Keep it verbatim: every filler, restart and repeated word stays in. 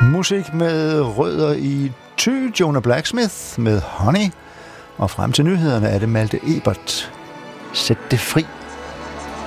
Musik med rødder i Thy, Jonah Blacksmith med Honey. Og frem til nyhederne er det Malte Ebert. Sæt det fri.